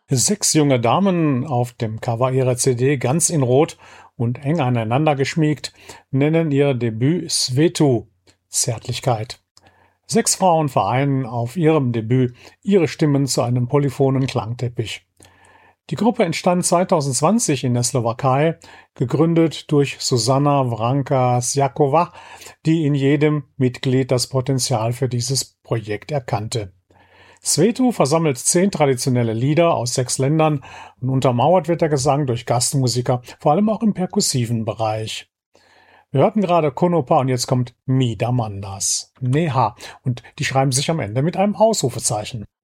Sechs junge Damen auf dem Cover ihrer CD ganz in Rot und eng aneinander geschmiegt, nennen ihr Debüt Svetu, Zärtlichkeit. Sechs Frauen vereinen auf ihrem Debüt ihre Stimmen zu einem polyphonen Klangteppich. Die Gruppe entstand 2020 in der Slowakei, gegründet durch Susanna Wranka-Sjakova, die in jedem Mitglied das Potenzial für dieses Projekt erkannte. Svetu versammelt 10 traditionelle Lieder aus 6 Ländern und untermauert wird der Gesang durch Gastmusiker, vor allem auch im perkussiven Bereich. Wir hörten gerade Konopa und jetzt kommt Mida Mandas. Neha. Und die schreiben sich am Ende mit einem Ausrufezeichen.